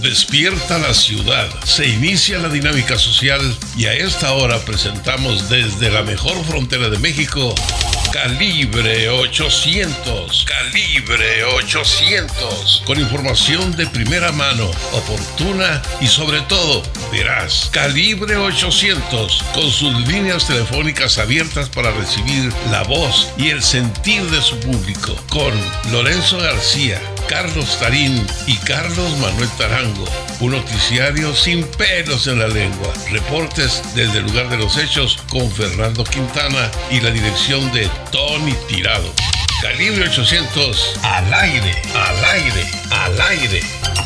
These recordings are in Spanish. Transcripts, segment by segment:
Despierta la ciudad, se inicia la dinámica social y a esta hora presentamos desde la mejor frontera de México, Calibre 800. Calibre 800. Con información de primera mano, oportuna y sobre todo veraz. Calibre 800. Con sus líneas telefónicas abiertas para recibir la voz y el sentir de su público. Con Lorenzo García, Carlos Tarín y Carlos Manuel Tarango. Un noticiario sin pelos en la lengua. Reportes desde el lugar de los hechos con Fernando Quintana y la dirección de Tony Tirado. Calibre 800, al aire, al aire, al aire.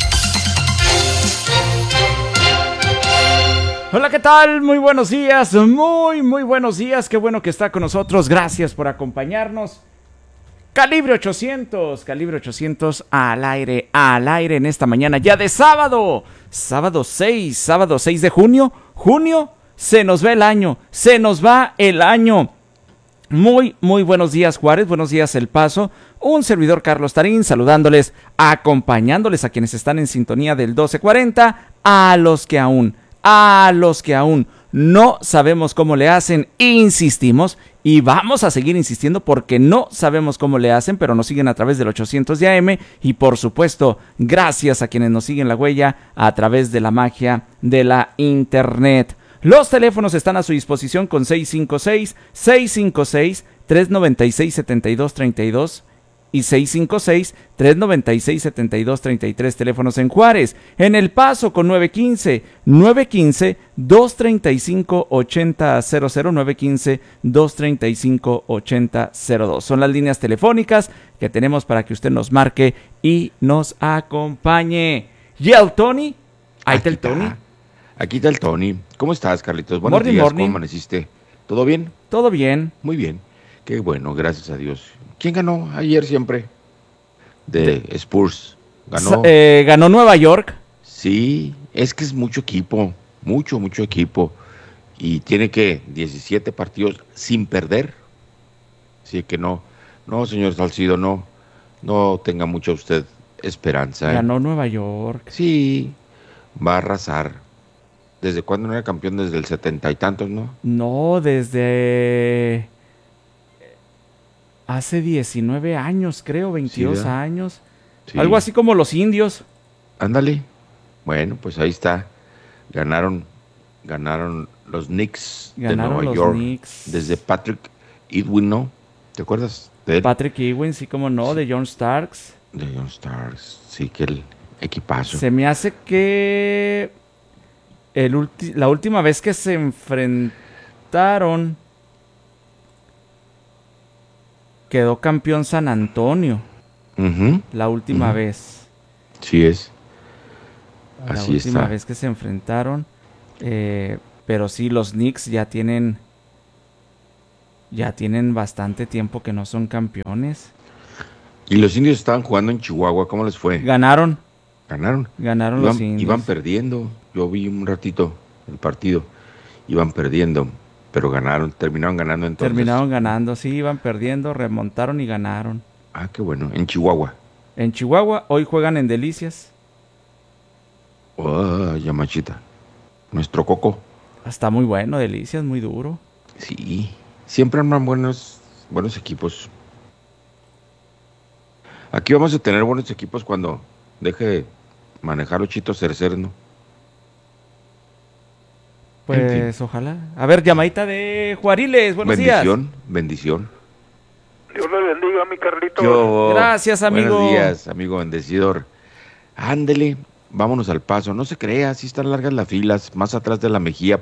Hola, ¿qué tal? Muy buenos días, muy buenos días. Qué bueno que está con nosotros. Gracias por acompañarnos. Calibre 800 al aire en esta mañana ya de sábado. Sábado 6 de junio. Se nos va el año, Muy buenos días, Juárez, buenos días, El Paso. Un servidor, Carlos Tarín, saludándoles, acompañándoles a quienes están en sintonía del 1240, a los que aún no sabemos cómo le hacen, insistimos y vamos a seguir insistiendo porque no sabemos cómo le hacen, pero nos siguen a través del 800 de AM y por supuesto, gracias a quienes nos siguen la huella a través de la magia de la internet. Los teléfonos están a su disposición con 656-396-7232 y 656-396-7233, teléfonos en Juárez. En El Paso con 915-235-8000, 915-235-8002. Son las líneas telefónicas que tenemos para que usted nos marque y nos acompañe. ¿Y el Tony? ¿Ahí está el Tony? Aquí está el Tony. ¿Cómo estás, Carlitos? Buenos días. ¿Cómo amaneciste? ¿Todo bien? Todo bien. Muy bien. Qué bueno, gracias a Dios. ¿Quién ganó ayer siempre? De Spurs. Ganó Nueva York. Sí, es que es mucho equipo. Mucho equipo. Y tiene que 17 partidos sin perder. Así que no, señor Salcido, no tenga mucha usted esperanza. Ganó Nueva York. Sí, va a arrasar. ¿Desde cuándo no era campeón? Desde el 70 y tantos, ¿no? No, desde hace 19 años, creo, 22 sí, años. Sí. Algo así como los Indios. Ándale. Bueno, pues ahí está. Ganaron los Knicks de Nueva York. Knicks. Desde Patrick Ewing, ¿no? ¿Te acuerdas de él? Patrick Ewing, sí, como no, sí. De John Starks. De John Starks, sí, que el equipazo. Se me hace que la última vez que se enfrentaron quedó campeón San Antonio. La última vez. Sí es. Así está. La última vez que se enfrentaron. Pero sí, los Knicks ya tienen bastante tiempo que no son campeones. Y los Indios estaban jugando en Chihuahua. ¿Cómo les fue? Ganaron los Indios. Iban perdiendo. Yo vi un ratito el partido. Iban perdiendo, pero terminaron ganando entonces. Terminaron ganando, sí, iban perdiendo, remontaron y ganaron. Ah, qué bueno, en Chihuahua. En Chihuahua, hoy juegan en Delicias. Oh, Yamachita. Nuestro Coco. Está muy bueno, Delicias, muy duro. Sí, siempre arman buenos equipos. Aquí vamos a tener buenos equipos cuando deje de manejar Ochito Cercer, ¿no? Pues en fin. Ojalá. A ver, llamadita de Juariles, buenos días. Bendición. Dios le bendiga, mi Carlito. Gracias, amigo. Buenos días, amigo bendecidor. Ándele, vámonos al Paso. No se crea, sí están largas las filas. Más atrás de la Mejía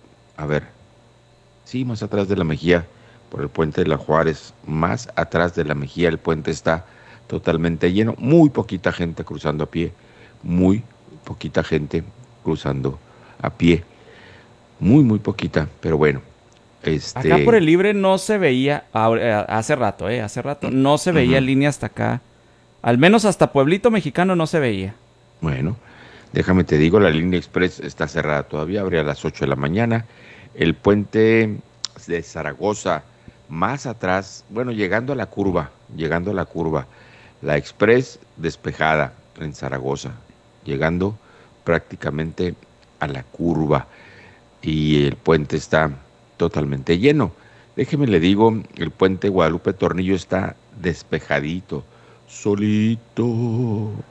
más atrás de la Mejía, por el puente de la Juárez. Más atrás de la Mejía, el puente está totalmente lleno. Muy poquita gente cruzando a pie. Muy poquita gente cruzando a pie. Muy poquita, pero bueno. Acá por el Libre no se veía, hace rato, no se veía línea hasta acá. Al menos hasta Pueblito Mexicano no se veía. Bueno, déjame te digo, la línea express está cerrada todavía, abre a las 8 de la mañana. El puente de Zaragoza, más atrás, bueno, llegando a la curva, la express despejada en Zaragoza, llegando prácticamente a la curva y el puente está totalmente lleno. Déjeme le digo, el puente Guadalupe Tornillo está despejadito, solito.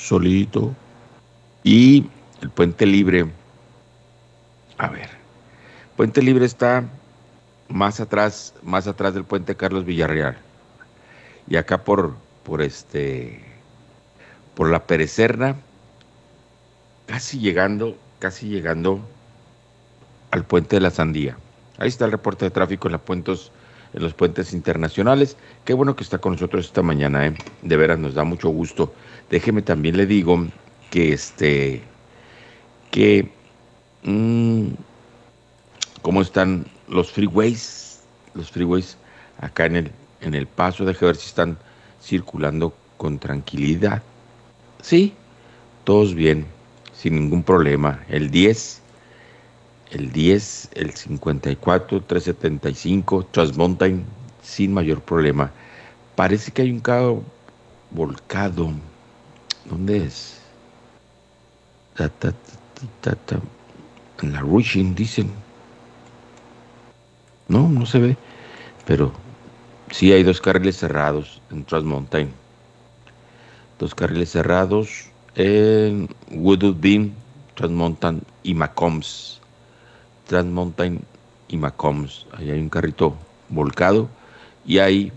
Y el puente Libre, puente Libre está más atrás del puente Carlos Villarreal. Y acá por la Perecerna, casi llegando al puente de la Sandía. Ahí está el reporte de tráfico en los puentes internacionales. Qué bueno que está con nosotros esta mañana, de veras nos da mucho gusto. Déjeme también le digo que cómo están los freeways acá en el Paso. Deje ver si están circulando con tranquilidad. Sí, todos bien, sin ningún problema. El 10, el 54, 375, Transmountain, sin mayor problema. Parece que hay un carro volcado. ¿Dónde es? En la Rushing, dicen. No se ve, pero sí hay 2 carriles cerrados en Transmountain. 2 carriles cerrados en Woodwood Beam, Transmountain y Maccombs. Transmountain y Maccombs. Ahí hay un carrito volcado y hay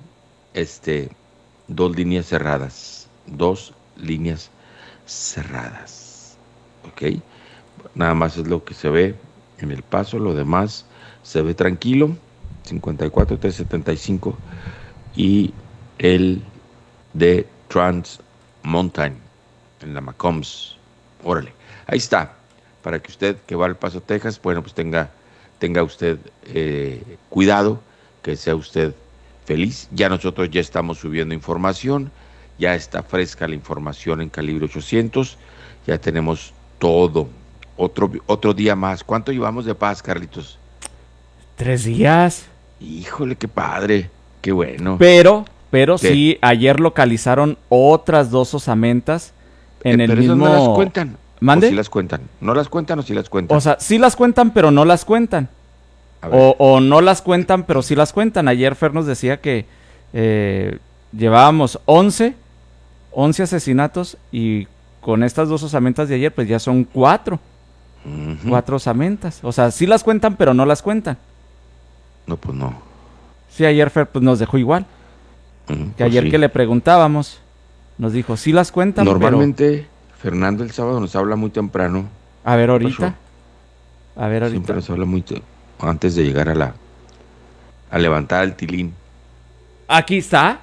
2 líneas cerradas. 2 líneas cerradas. ¿Ok? Nada más es lo que se ve en el Paso. Lo demás se ve tranquilo. 54, 375 y el de Transmountain en la Maccombs. Órale, ahí está, para que usted que va al Paso, Texas, bueno, pues tenga usted cuidado, que sea usted feliz. Ya nosotros ya estamos subiendo información, ya está fresca la información en Calibre 800, ya tenemos todo, otro día más. ¿Cuánto llevamos de paz, Carlitos? 3 días. Híjole, qué padre, qué bueno. Pero sí, ayer localizaron otras 2 osamentas en el pero mismo... ¿Esas no las cuentan? ¿Mande? ¿O sí las cuentan? ¿No las cuentan o sí las cuentan? O sea, sí las cuentan, pero no las cuentan. O no las cuentan, pero sí las cuentan. Ayer Fer nos decía que llevábamos 11 asesinatos y con estas 2 osamentas de ayer, pues ya son 4. 4 osamentas. O sea, sí las cuentan, pero no las cuentan. No, pues no. Sí, ayer Fer pues, nos dejó igual. Que pues ayer sí. que le preguntábamos, nos dijo, sí las cuentan, normalmente, pero... Fernando el sábado nos habla muy temprano. A ver ahorita. Siempre nos habla muy antes de llegar a levantar el tilín. Aquí está,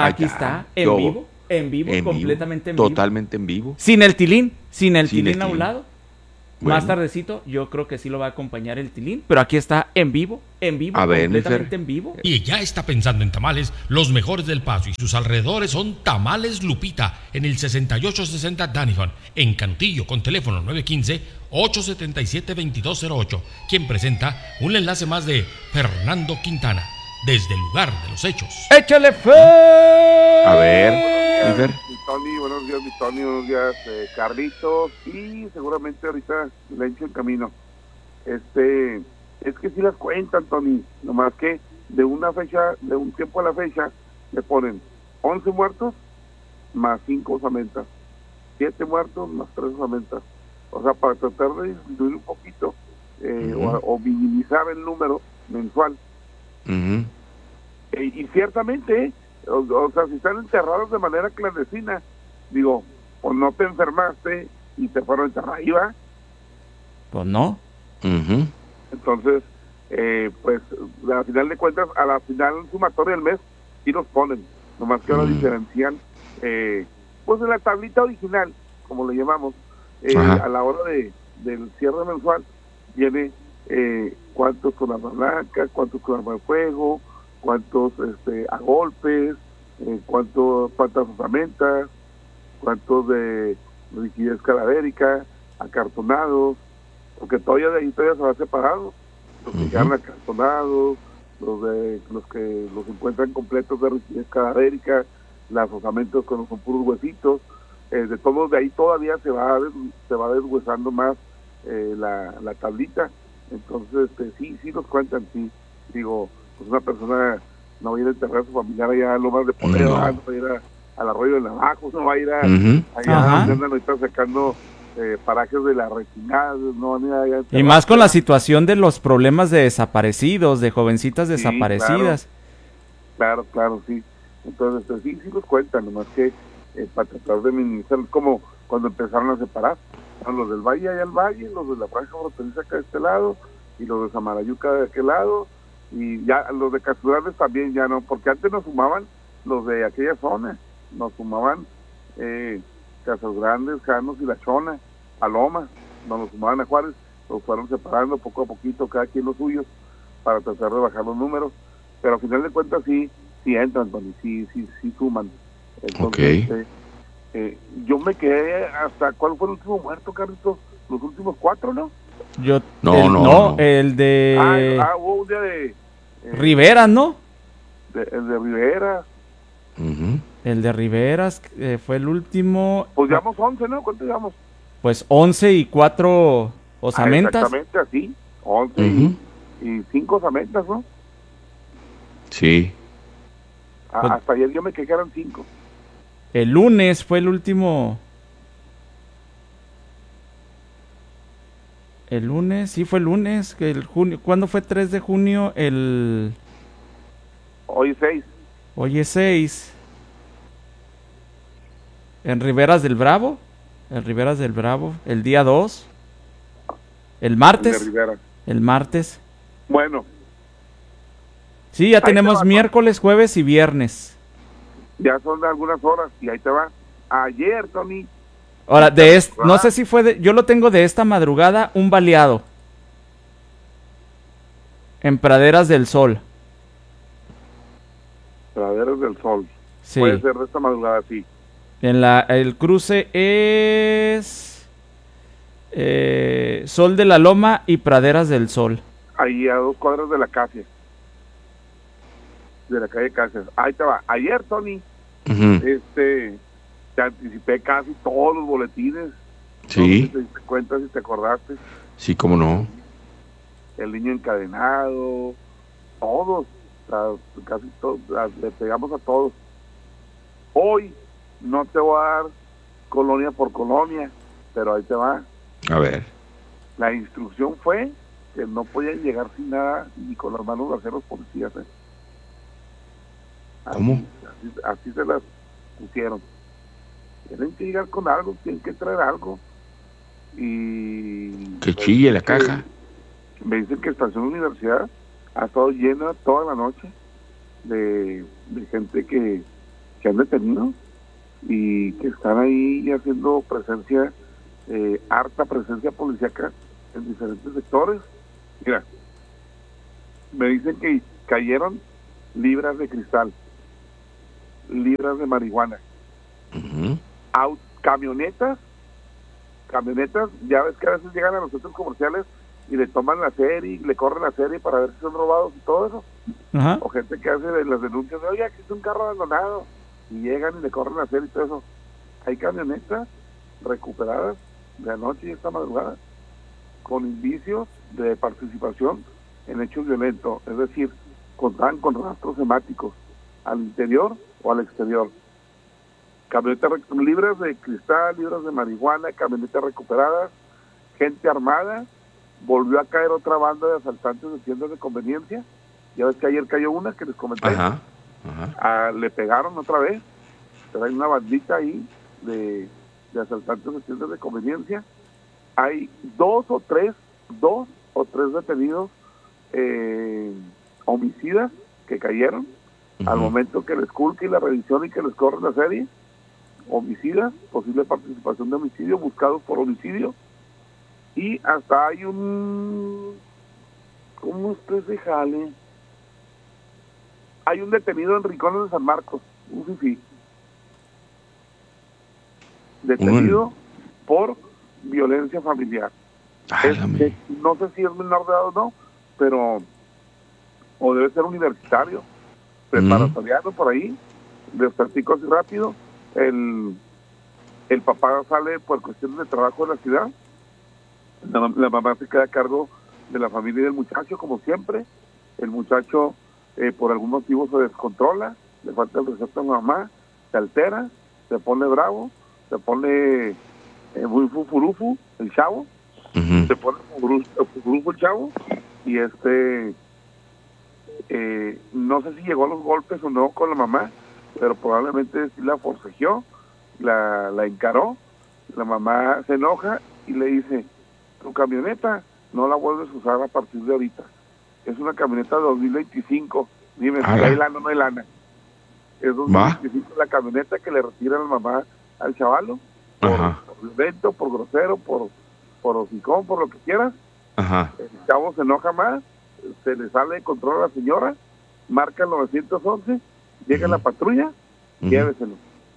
en vivo, completamente en vivo. Totalmente en vivo. Sin el tilín a un lado. Bueno. Más tardecito, yo creo que sí lo va a acompañar el tilín, pero aquí está en vivo, completamente en vivo. Y ya está pensando en tamales, los mejores del Paso y sus alrededores son Tamales Lupita, en el 6860 Danihon, en Cantillo, con teléfono 915-877-2208, quien presenta un enlace más de Fernando Quintana, desde el lugar de los hechos. ¡Échale fe! A ver, Fer. Buenos días, Carlitos, y seguramente ahorita la echo en camino. Es que sí las cuentan, Tony, nomás que de un tiempo a la fecha, le ponen 11 muertos más 5 osamentas, 7 muertos más 3 osamentas. O sea, para tratar de disminuir un poquito o minimizar el número mensual. Y ciertamente, o sea, si están enterrados de manera clandestina, digo, o no te enfermaste y te fueron a enterrar ahí, ¿va? Pues no. Entonces, pues, a final de cuentas, a la final sumatoria del mes, sí los ponen, nomás que ahora diferencian, pues en la tablita original, como le llamamos, a la hora del cierre mensual, viene cuántos con arma blanca, cuántos con arma de fuego, cuántos a golpes, cuántas osamentas, cuántos de rigidez cadavérica, acartonados, porque todavía de ahí se va separado, los que quedan acartonados, los que los encuentran completos de rigidez cadavérica, las osamentos cuando son puros huesitos, de todos de ahí todavía se va deshuesando más la tablita. Entonces sí nos cuentan, sí, digo, pues una persona no va a ir a enterrar a su familiar allá a Lomas de Poder, no va a ir al arroyo de Navajos, no va a ir allá donde andan ahorita sacando parajes de la retinada, no van a ir allá a enterrar. Y más con la situación de los problemas de desaparecidos, de jovencitas desaparecidas. Claro, sí. Entonces sí nos cuentan, nomás que para tratar de minimizar, como cuando empezaron a separar, los del valle allá al valle, los de la franja fronteriza acá de este lado, y los de Samalayuca de aquel lado, y ya los de Castudrales también ya no, porque antes nos sumaban los de aquella zona, nos sumaban Casas Grandes, Janos y La Chona, Paloma, nos sumaban a Juárez, los fueron separando poco a poquito, cada quien los suyos, para tratar de bajar los números, pero al final de cuentas sí entran, Tony, sí suman. Entonces, yo me quedé hasta, ¿cuál fue el último muerto, Carlitos? Los últimos 4, ¿no? No, el de... hubo un día de... Rivera, ¿no? El de Rivera. Uh-huh. El de Riveras fue el último. Pues llevamos 11, ¿no? ¿Cuánto llevamos? Pues 11 y 4 osamentas. Exactamente así, 11 y 5 osamentas, ¿no? Sí. Pues, hasta ayer yo me quedé que eran 5. El lunes fue el último. El lunes, sí fue el lunes, que el junio. ¿Cuándo fue 3 de junio? Hoy es 6. Hoy es 6. En Riberas del Bravo. El día 2. El martes. El de Rivera. El martes. Bueno. Sí, ya tenemos miércoles, jueves y viernes. Ya son de algunas horas y ahí te va. Ayer, Tony. Ahora, no sé si fue yo lo tengo de esta madrugada, un baleado. En Praderas del Sol. Praderas del Sol. Sí. Puede ser de esta madrugada, sí. El cruce es Sol de la Loma y Praderas del Sol. Ahí a 2 cuadras de la Casia. De la calle Casia. Ahí te va. Ayer, Tony, te anticipé casi todos los boletines. Sí. No sé si te diste cuenta, si te acordaste. Sí, cómo no. El niño encadenado, todos, casi todos, le pegamos a todos. Hoy no te voy a dar colonia por colonia, pero ahí te va. A ver. La instrucción fue que no podían llegar sin nada ni con las manos de hacer los policías. ¿Cómo? Así se las pusieron. Tienen que llegar con algo, tienen que traer algo. Y que chille la caja. Me dicen que Estación Universidad ha estado llena toda la noche de gente que han detenido y que están ahí haciendo presencia, harta presencia policíaca en diferentes sectores. Mira, me dicen que cayeron libras de cristal, libras de marihuana, camionetas, ya ves que a veces llegan a los centros comerciales y le toman la serie, le corren la serie para ver si son robados y todo eso. Ajá. O gente que hace las denuncias de, oye, aquí está un carro abandonado, y llegan y le corren la serie y todo eso. Hay camionetas recuperadas de anoche y esta madrugada con indicios de participación en hechos violentos, es decir, contaban con rastros hemáticos al interior o al exterior. Camionetas libres de cristal, libres de marihuana, camionetas recuperadas, gente armada. Volvió a caer otra banda de asaltantes de tiendas de conveniencia. Ya ves que ayer cayó una que les comenté. Le pegaron otra vez, pero hay una bandita ahí de asaltantes de tiendas de conveniencia. Hay dos o tres detenidos homicidas que cayeron al momento que les culque la revisión y que les corre la serie. Homicidas, posible participación de homicidio, buscados por homicidio. Y hasta hay ¿cómo usted se jale? Hay un detenido en Rincones de San Marcos, un fifí. Detenido por violencia familiar. No sé si es menor de edad o no, pero o debe ser universitario, preparatoriano por ahí. Les platico así rápido. El papá sale por cuestiones de trabajo de la ciudad, la mamá se queda a cargo de la familia y del muchacho, como siempre. El muchacho, por algún motivo, se descontrola, le falta el respeto a la mamá, se altera, se pone bravo, se pone muy fufurufu el chavo, se pone fufurufu el chavo, y no sé si llegó a los golpes o no con la mamá, pero probablemente sí la forcejeó, la encaró. La mamá se enoja y le dice: tu camioneta no la vuelves a usar a partir de ahorita, es una camioneta de 2025, dime si hay lana o no hay lana. Es 2025 la camioneta que le retira la mamá al chavalo, por violento, por grosero, por hocicón, por lo que quieras. El chavo se enoja más, se le sale de control a la señora, marca el 911, llega la patrulla, lléveselo.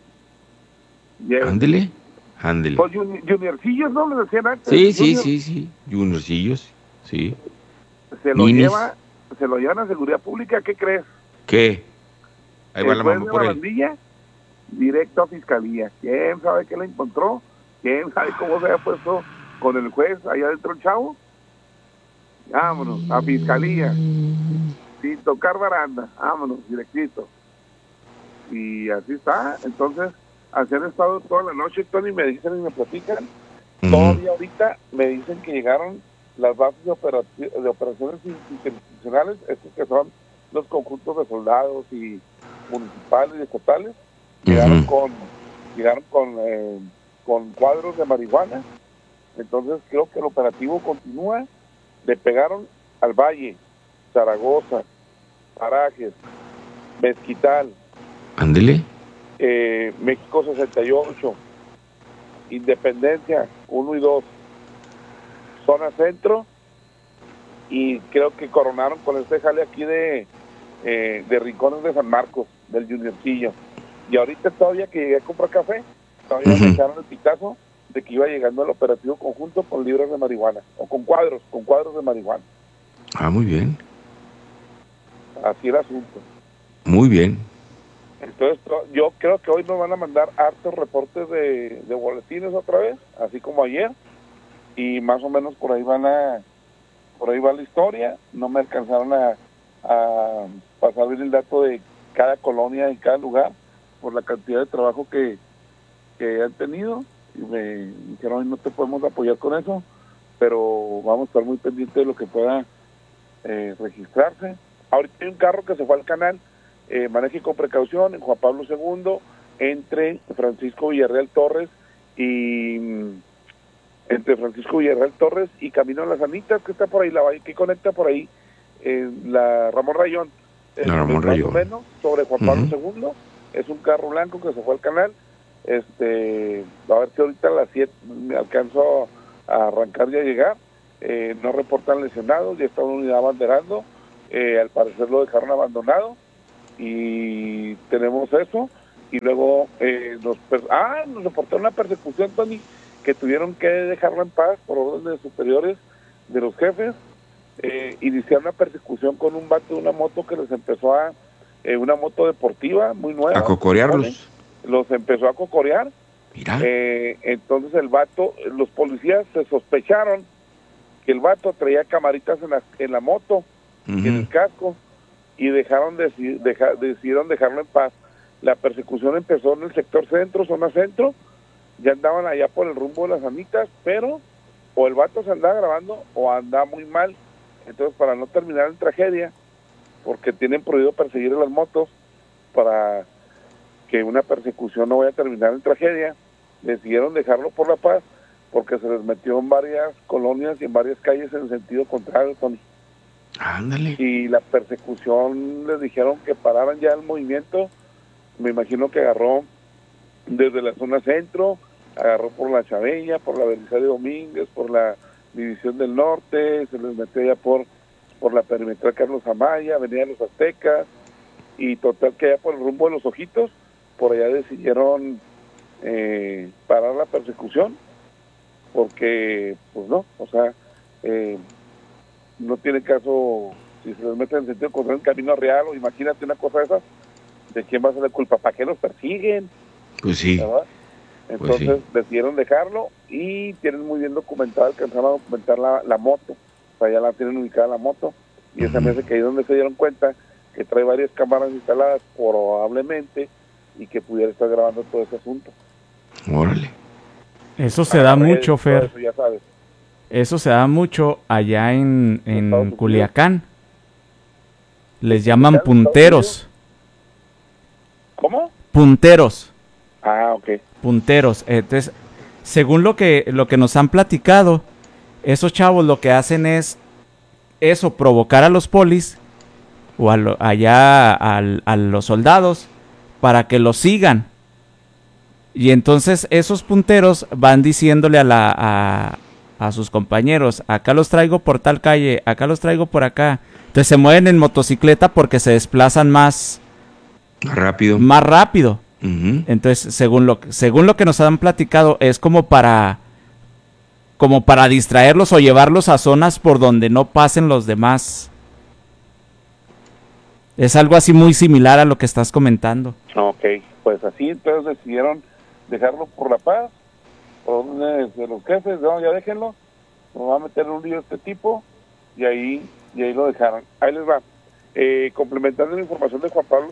Ándele. Pues juniorcillos, ¿no? Le decían antes. Sí. Juniorcillos, sí. Se lo llevan a seguridad pública, ¿qué crees? ¿Qué? Ahí va la mamá por él. Bandilla, directo a fiscalía. ¿Quién sabe qué le encontró? ¿Quién sabe cómo se había puesto con el juez allá dentro el chavo? Vámonos, a fiscalía. Sin tocar baranda, vámonos, directito. Y así está. Entonces, así han estado toda la noche, Tony, me dicen y me platican. Todavía ahorita me dicen que llegaron las bases de operaciones institucionales, estos que son los conjuntos de soldados y municipales y estatales, llegaron con cuadros de marihuana. Entonces creo que el operativo continúa. Le pegaron al Valle, Zaragoza, Parajes, Mezquital, ándele, México 68, Independencia 1 y 2, zona centro, y creo que coronaron con este jale aquí de Rincones de San Marcos, del Juniorcillo. Y ahorita todavía que llegué a comprar café, todavía me echaron el pitazo de que iba llegando el operativo conjunto con libras de marihuana, o con cuadros de marihuana. Muy bien. Así el asunto. Muy bien. Entonces yo creo que hoy nos van a mandar hartos reportes de boletines otra vez, así como ayer, y más o menos por ahí va la historia. No me alcanzaron a pasar bien el dato de cada colonia y cada lugar por la cantidad de trabajo que han tenido, y me dijeron: hoy no te podemos apoyar con eso, pero vamos a estar muy pendientes de lo que pueda registrarse. Ahorita hay un carro que se fue al canal, maneje con precaución, en Juan Pablo II, entre Francisco Villarreal Torres y Camino a las Anitas, que está por ahí, la valle que conecta por ahí, la Ramón Rayón, más o menos, sobre Juan Pablo II. Es un carro blanco que se fue al canal. A ver si ahorita a las 7 me alcanzo a arrancar y a llegar. No reportan lesionados, ya está una unidad abanderando. Al parecer lo dejaron abandonado, y tenemos eso. Y luego nos reportaron una persecución, Tony, que tuvieron que dejarlo en paz por órdenes superiores de los jefes. Iniciaron una persecución con un vato de una moto que les empezó una moto deportiva muy nueva, a cocorearlos. Los empezó a cocorear. Mira. Entonces los policías se sospecharon que el vato traía camaritas en la moto y en el casco, y decidieron dejarlo en paz. La persecución empezó en el sector centro, zona centro. Ya andaban allá por el rumbo de las Anitas, pero o el vato se andaba grabando o andaba muy mal. Entonces, para no terminar en tragedia, porque tienen prohibido perseguir a las motos, para que una persecución no vaya a terminar en tragedia, decidieron dejarlo por la paz, porque se les metió en varias colonias y en varias calles en sentido contrario, Tony. Ándale. Y la persecución les dijeron que pararan ya el movimiento. Me imagino que agarró desde la zona centro, agarró por la Chabella, por la Belisario Domínguez, por la División del Norte, se les metió ya por la perimetral Carlos Amaya, Avenida de los Aztecas, y total que allá por el rumbo de Los Ojitos, por allá decidieron parar la persecución, porque pues no, o sea, no tiene caso si se les mete en sentido contrario en camino real, o imagínate una cosa de esas, ¿de quién va a ser la culpa? ¿Para qué los persiguen? Pues sí. ¿Verdad? Entonces decidieron dejarlo y tienen muy bien documentado, alcanzaron a documentar la moto, o sea, ya la tienen ubicada la moto, y esa me hace que ahí es donde se dieron cuenta que trae varias cámaras instaladas probablemente y que pudiera estar grabando todo ese asunto. Órale. Eso se da mucho, Fer. Eso ya sabes. Eso se da mucho allá en Culiacán. Les llaman punteros. ¿Cómo? Punteros. Ah, ok. Punteros. Entonces, según lo que nos han platicado, esos chavos lo que hacen es eso, provocar a los polis o a los soldados para que los sigan. Y entonces esos punteros van diciéndole a sus compañeros, acá los traigo por tal calle, acá los traigo por acá. Entonces se mueven en motocicleta porque se desplazan más rápido. Más rápido. Uh-huh. Entonces, según lo que nos han platicado, es como para distraerlos o llevarlos a zonas por donde no pasen los demás. Es algo así muy similar a lo que estás comentando. Ok, pues así entonces decidieron dejarlo por La Paz, por donde de los jefes, no, ya déjenlo, nos va a meter en un lío este tipo, y ahí lo dejaron. Ahí les va. Complementando la información de Juan Pablo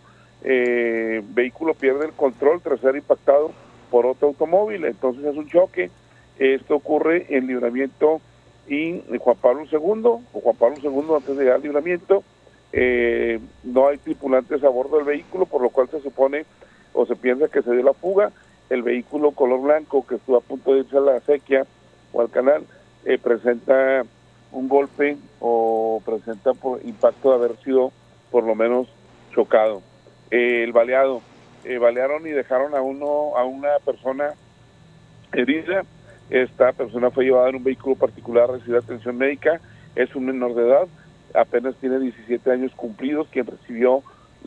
II, vehículo pierde el control tras ser impactado por otro automóvil, entonces es un choque. Esto ocurre en Libramiento y Juan Pablo II, antes de llegar al Libramiento. No hay tripulantes a bordo del vehículo, por lo cual se supone o se piensa que se dio la fuga. El vehículo color blanco que estuvo a punto de irse a la acequia o al canal presenta un golpe o presenta por impacto de haber sido por lo menos chocado. El baleado, balearon y dejaron a una persona herida. Esta persona fue llevada en un vehículo particular, recibió atención médica, es un menor de edad, apenas tiene 17 años cumplidos, quien recibió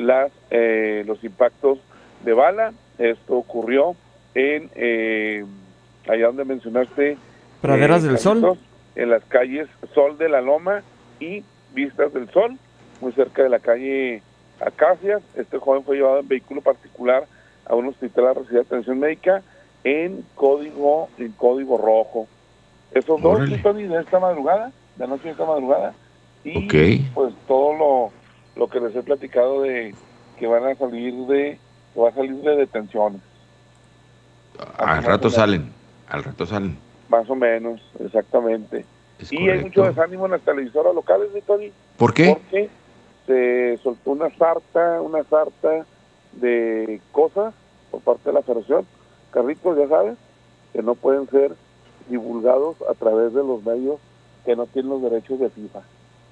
los impactos de bala. Esto ocurrió en allá donde mencionaste, Praderas del Sol, en las calles Sol de la Loma y Vistas del Sol, muy cerca de la calle Acacias. Este joven fue llevado en vehículo particular a un hospital a recibir atención médica en código rojo. Esos dos Tony, de esta madrugada, de anoche de esta madrugada, y pues todo lo que les he platicado de que va a salir de detenciones. Al rato salen. Más o menos, exactamente. Y correcto. Hay mucho desánimo en las televisoras locales, Tony. ¿Por qué? Porque se soltó una sarta de cosas por parte de la Federación, carritos, ya sabes, que no pueden ser divulgados a través de los medios que no tienen los derechos de FIFA.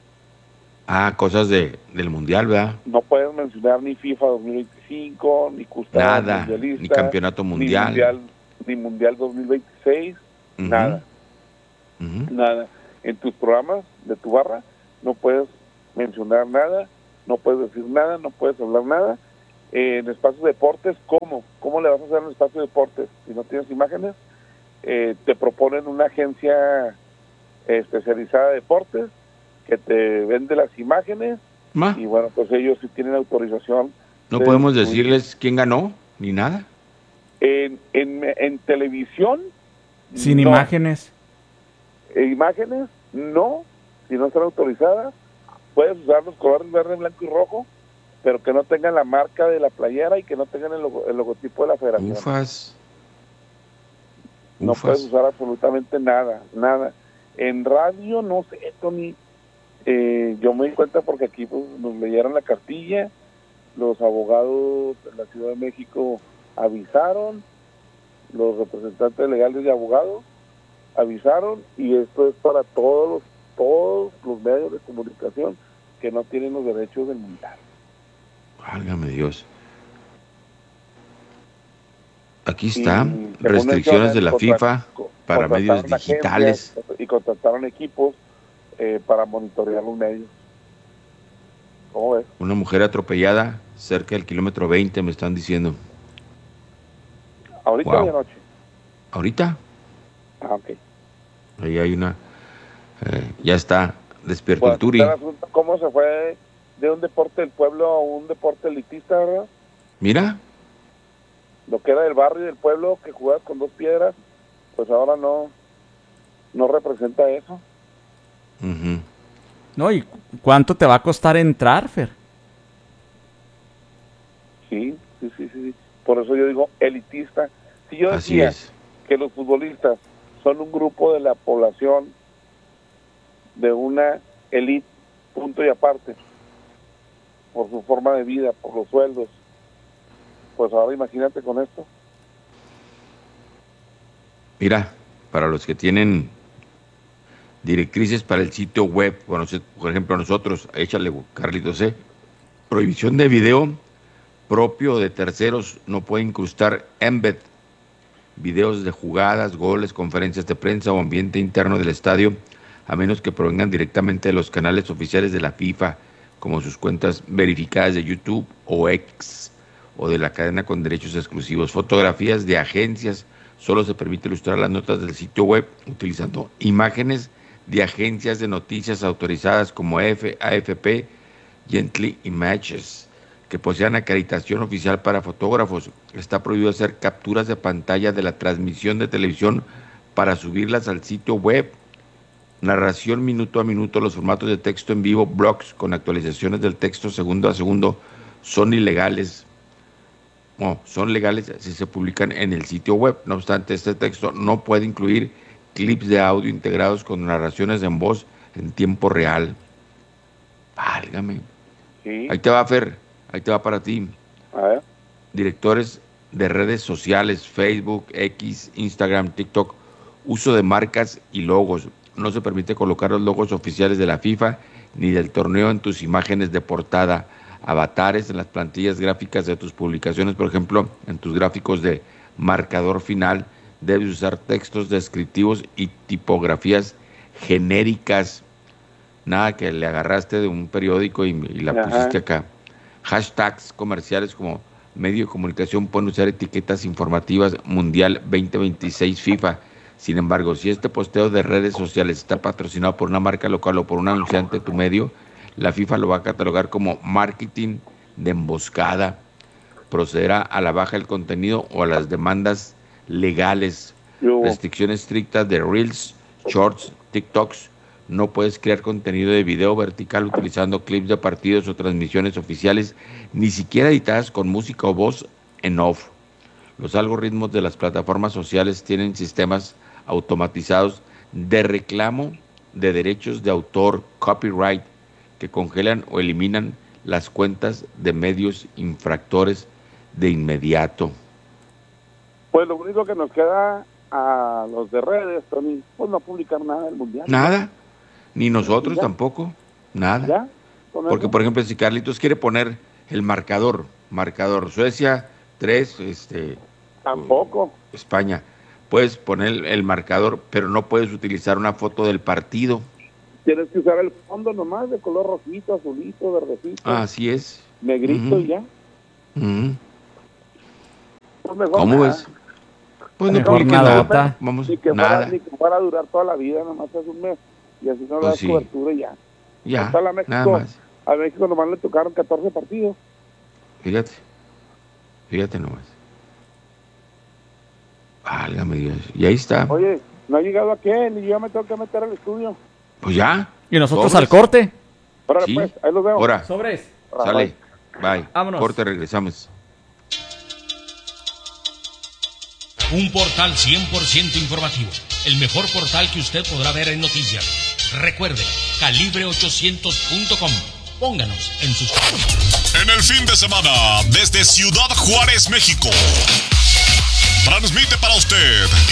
Ah, cosas del Mundial, ¿verdad? No pueden mencionar ni FIFA 2025, ni custodia mundialista, ni campeonato mundial, ni mundial 2026, nada. Nada. En tus programas de tu barra no puedes mencionar nada, no puedes decir nada, no puedes hablar nada. En espacios de deportes, ¿cómo le vas a hacer en espacio de deportes si no tienes imágenes? Te proponen una agencia especializada de deportes que te vende las imágenes y bueno, pues ellos sí tienen autorización. ¿No podemos decirles quién ganó ni nada? En televisión sin no. Imágenes no, si no están autorizadas. Puedes usar los colores verde, blanco y rojo, pero que no tengan la marca de la playera y que no tengan el logotipo de la federación. Ufas. No puedes usar absolutamente nada. En radio, no sé, Tony. Yo me di cuenta porque aquí pues, nos leyeron la cartilla, los abogados de la Ciudad de México avisaron, los representantes legales de abogados avisaron, y esto es para todos los medios de comunicación que no tienen los derechos del mundial. Válgame Dios. Aquí están restricciones de la FIFA para medios digitales. Y contrataron equipos para monitorear los medios. ¿Cómo ves? Una mujer atropellada cerca del kilómetro 20, me están diciendo. ¿Ahorita o de anoche? ¿Ahorita? Ah, ok. Ahí hay una... ya está despierto el Turi. ¿Cómo se fue de un deporte del pueblo a un deporte elitista, verdad? Mira. lo que era del barrio y del pueblo, que jugabas con 2 piedras, pues ahora no representa eso. Uh-huh. No, ¿y cuánto te va a costar entrar, Fer? Sí. Por eso yo digo elitista. Si yo decía que los futbolistas son un grupo de la población de una élite, punto y aparte, por su forma de vida, por los sueldos, pues ahora imagínate con esto. Mira, para los que tienen directrices para el sitio web, bueno, por ejemplo nosotros, échale Carlitos, prohibición de video propio de terceros, no puede incrustar embed, videos de jugadas, goles, conferencias de prensa o ambiente interno del estadio, a menos que provengan directamente de los canales oficiales de la FIFA, como sus cuentas verificadas de YouTube o X, o de la cadena con derechos exclusivos. Fotografías de agencias, solo se permite ilustrar las notas del sitio web utilizando imágenes de agencias de noticias autorizadas como AFP, Gently Images, que posean acreditación oficial para fotógrafos. Está prohibido hacer capturas de pantalla de la transmisión de televisión para subirlas al sitio web. Narración minuto a minuto, los formatos de texto en vivo, blogs con actualizaciones del texto segundo a segundo son ilegales. No, son legales si se publican en el sitio web. No obstante, este texto no puede incluir clips de audio integrados con narraciones en voz en tiempo real. Válgame. Sí. Ahí te va, Fer. Ahí te va para ti. A ver. Directores de redes sociales, Facebook, X, Instagram, TikTok, uso de marcas y logos. No se permite colocar los logos oficiales de la FIFA ni del torneo en tus imágenes de portada, avatares en las plantillas gráficas de tus publicaciones. Por ejemplo, en tus gráficos de marcador final debes usar textos descriptivos y tipografías genéricas. Nada que le agarraste de un periódico y la pusiste acá. Hashtags comerciales como medio de comunicación pueden usar etiquetas informativas Mundial 2026 FIFA. Sin embargo, si este posteo de redes sociales está patrocinado por una marca local o por un anunciante de tu medio, la FIFA lo va a catalogar como marketing de emboscada. Procederá a la baja del contenido o a las demandas legales. Restricciones estrictas de Reels, Shorts, TikToks. No puedes crear contenido de video vertical utilizando clips de partidos o transmisiones oficiales, ni siquiera editadas con música o voz en off. Los algoritmos de las plataformas sociales tienen sistemas automatizados de reclamo de derechos de autor, copyright, que congelan o eliminan las cuentas de medios infractores de inmediato. Pues lo único que nos queda a los de redes, Tony, pues no publicar nada del Mundial. Nada. Ni nosotros tampoco, nada. ¿Ya? Porque, por ejemplo, si Carlitos quiere poner el marcador, Suecia 3, tampoco. España, puedes poner el marcador, pero no puedes utilizar una foto del partido. Tienes que usar el fondo nomás de color rojito, azulito, verdecito. Así es. Negrito y ya. Pues mejor ¿cómo nada. ves? Pues no publiques nada. Vamos, ni que nada. fuera a durar toda la vida, nomás es un mes. Y así no le das cobertura y ya. Ya, hasta la México, nada más. A México nomás le tocaron 14 partidos. Fíjate nomás. Válgame Dios. Y ahí está. Oye, no ha llegado aquel y yo ya me tengo que meter al estudio. Pues ya. Y nosotros al corte. Órale, Sí. pues, ahí los veo. Ahora, Sobres. sale. Bye. Vámonos. Corte, regresamos. Un portal 100% informativo. El mejor portal que usted podrá ver en noticias. Recuerde, calibre800.com. Pónganos en sus... En el fin de semana, desde Ciudad Juárez, México, transmite para usted